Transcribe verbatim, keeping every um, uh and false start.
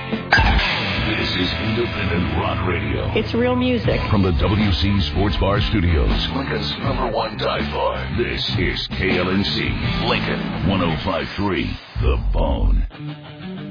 This is independent rock radio. It's real music. From the W C Sports Bar Studios, Lincoln's number one dive bar. This is K L N C, Lincoln, one oh five point three, The Bone.